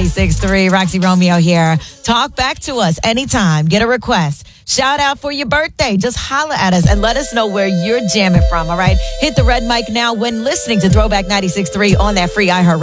96.3. Roxy Romeo here. Talk back to us anytime. Get a request. Shout out for your birthday. Just holler at us and let us know where you're jamming from, all right? Hit the red mic now when listening to Throwback 96.3 on that free iHeart